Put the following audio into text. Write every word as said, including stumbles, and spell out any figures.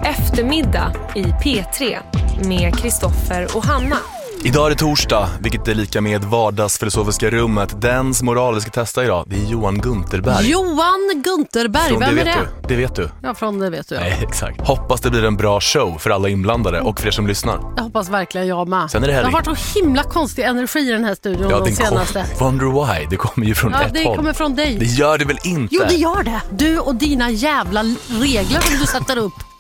Eftermiddag i P tre med Kristoffer och Hanna. Idag är det torsdag, vilket är lika med vardagsfilosofiska rummet. Dens moral vi ska testa idag, det är Johan Gunterberg. Johan Gunterberg, från vem det är vet det? Du. Det vet du. Ja, från det vet du. Ja. Nej, exakt. Hoppas det blir en bra show för alla inblandade och för er som lyssnar. Jag hoppas verkligen jag med. Sen är det helg. Det har varit så himla konstig energi i den här studion Ja, de den senaste. kom, wonder why, det kommer ju från Ja, ett det håll. kommer från dig. Det gör det väl inte? Jo, det gör det. Du och dina jävla regler som du sätter upp.